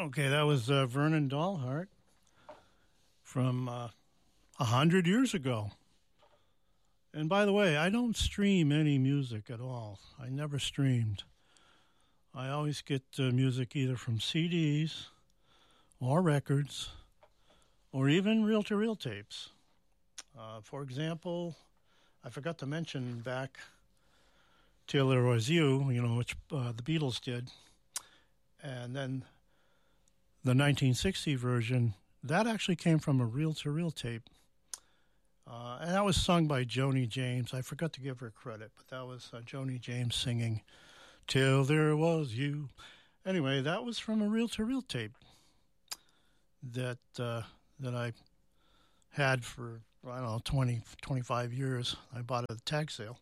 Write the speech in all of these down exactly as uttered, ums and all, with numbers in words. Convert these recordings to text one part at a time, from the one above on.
Okay, that was uh, Vernon Dalhart from uh, a hundred years ago. And by the way, I don't stream any music at all. I never streamed. I always get uh, music either from C Ds or records or even reel-to-reel tapes. Uh, for example, I forgot to mention back Till There Was You, you know, which uh, the Beatles did. And then the nineteen sixty version, that actually came from a reel-to-reel tape. Uh, and that was sung by Joni James. I forgot to give her credit, but that was uh, Joni James singing Till There Was You. Anyway, that was from a reel-to-reel tape that uh, that I had for, I don't know, twenty, twenty-five years. I bought it at the tag sale.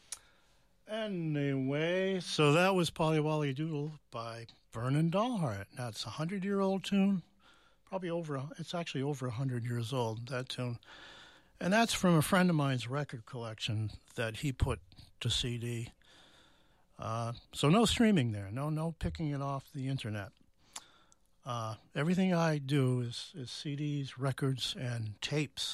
Anyway, so that was Polly Wolly Doodle by Vernon Dalhart. Now, it's a hundred-year-old tune. Probably over, it's actually over a hundred years old, that tune. And that's from a friend of mine's record collection that he put to C D. Uh, so no streaming there, no no picking it off the internet. Uh, everything I do is, is C Ds, records, and tapes.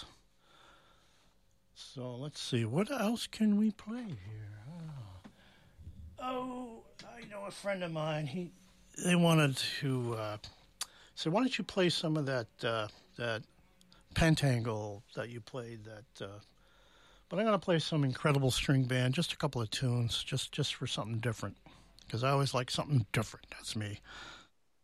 So let's see, what else can we play here? Oh, oh I know a friend of mine, he they wanted to uh, say, why don't you play some of that uh, that Pentangle that you played, that uh, but I'm going to play some Incredible String Band, just a couple of tunes, just just for something different, because I always like something different. That's me.